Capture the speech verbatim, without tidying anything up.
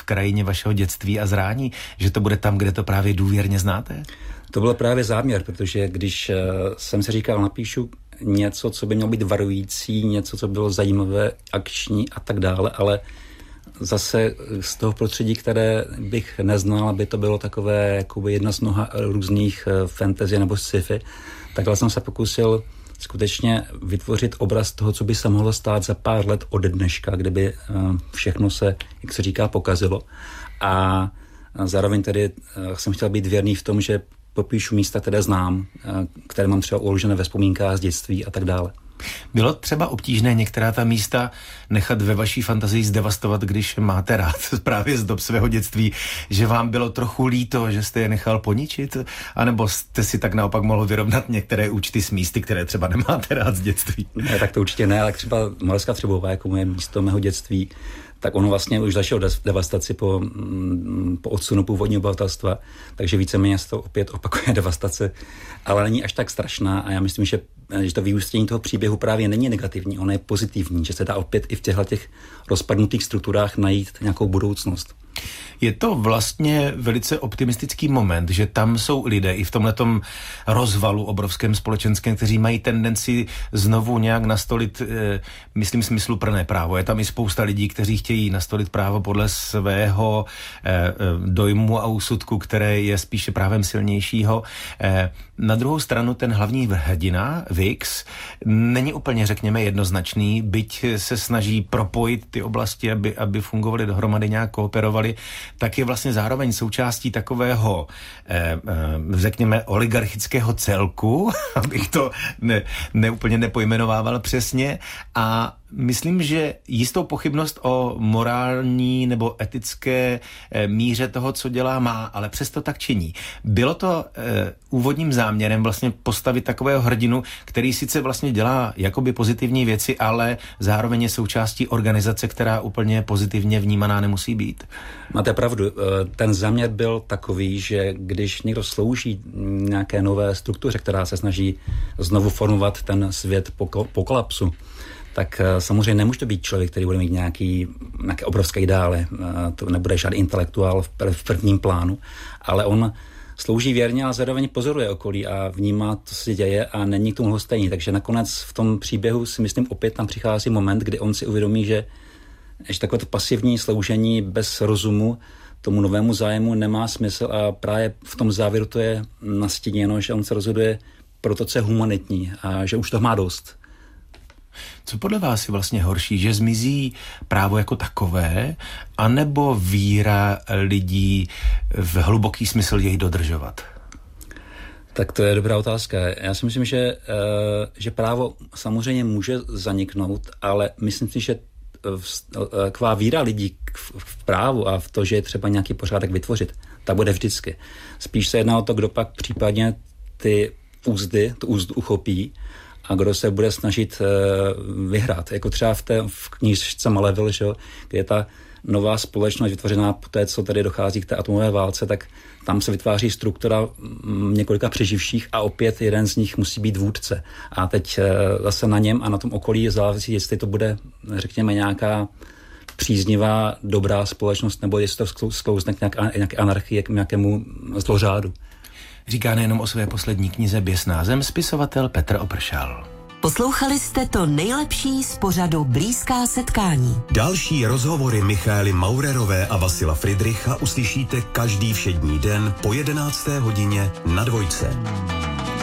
krajině vašeho dětství a zrání, že to bude tam, kde to právě důvěrně znáte? To byl právě záměr, protože když jsem si říkal, napíšu něco, co by mělo být varující, něco, co bylo zajímavé, akční a tak dále, ale zase z toho prostředí, které bych neznal, aby to bylo takové jakoby jedna z mnoha různých fantasy nebo sci-fi, takhle jsem se pokusil skutečně vytvořit obraz toho, co by se mohlo stát za pár let od dneška, kdyby všechno se, jak se říká, pokazilo. A zároveň tedy jsem chtěl být věrný v tom, že popíšu místa, které znám, které mám třeba uložené ve vzpomínkách z dětství a tak dále. Bylo třeba obtížné některá ta místa nechat ve vaší fantazii zdevastovat, když máte rád právě z dob svého dětství, že vám bylo trochu líto, že jste je nechal poničit, anebo jste si tak naopak mohl vyrovnat některé účty s místy, které třeba nemáte rád z dětství? Ne, tak to určitě ne, ale třeba Moravská Třebová, jako moje místo mého dětství, tak ono vlastně už zašlo devastaci po, po odsunu původního obyvatelstva, takže víceméně se to opět opakuje devastace, ale není až tak strašná a já myslím, že, že to vyústění toho příběhu právě není negativní, ono je pozitivní, že se dá opět i v těchto těch rozpadnutých strukturách najít nějakou budoucnost. Je to vlastně velice optimistický moment, že tam jsou lidé i v tomhletom rozvalu obrovském společenském, kteří mají tendenci znovu nějak nastolit, eh, myslím, smysluplné právo. Je tam i spousta lidí, kteří chtějí nastolit právo podle svého eh, dojmu a úsudku, které je spíše právem silnějšího. Eh, na druhou stranu ten hlavní hrdina, Vix, není úplně, řekněme, jednoznačný, byť se snaží propojit ty oblasti, aby, aby fungovaly dohromady, nějak kooperovali, tak je vlastně zároveň součástí takového, eh, eh, řekněme, oligarchického celku, abych to ne, neúplně nepojmenovával přesně, a myslím, že jistou pochybnost o morální nebo etické eh, míře toho, co dělá, má, ale přesto tak činí. Bylo to eh, úvodním záměrem vlastně postavit takového hrdinu, který sice vlastně dělá jakoby pozitivní věci, ale zároveň je součástí organizace, která úplně pozitivně vnímaná nemusí být. Máte pravdu, ten záměr byl takový, že když někdo slouží nějaké nové struktuře, která se snaží znovu formovat ten svět po, po kolapsu, tak samozřejmě nemůže to být člověk, který bude mít nějaký, nějaké obrovské ideály, to nebude žádný intelektuál v, v prvním plánu, ale on slouží věrně a zároveň pozoruje okolí a vnímá, co se děje a není k tomu lhostejný. Takže nakonec v tom příběhu si myslím, opět tam přichází moment, kdy on si uvědomí, že že takové to pasivní sloužení bez rozumu tomu novému zájmu nemá smysl a právě v tom závěru to je nastíněno, že on se rozhoduje pro to, co je humanitní a že už toho má dost. Co podle vás je vlastně horší, že zmizí právo jako takové, anebo víra lidí v hluboký smysl jej dodržovat? Tak to je dobrá otázka. Já si myslím, že, že právo samozřejmě může zaniknout, ale myslím si, že taková víra lidí v právu a v to, že je třeba nějaký pořádek vytvořit, ta bude vždycky. Spíš se jedná o to, kdo pak případně ty úzdy, tu úzdu uchopí a kdo se bude snažit vyhrát. Jako třeba v té v knížce Malevil, že jo, kde je ta nová společnost vytvořená po té, co tady dochází k té atomové válce, tak tam se vytváří struktura několika přeživších a opět jeden z nich musí být vůdce. A teď zase na něm a na tom okolí závisí, jestli to bude, řekněme, nějaká příznivá, dobrá společnost, nebo jestli to sklouzne k nějaké anarchii, k nějakému zlořádu. Říká nejenom o své poslední knize Běsná zem spisovatel Petr Opršal. Poslouchali jste to nejlepší z pořadu Blízká setkání. Další rozhovory Michaely Maurerové a Vasila Fridricha uslyšíte každý všední den po jedenácté hodině na Dvojce.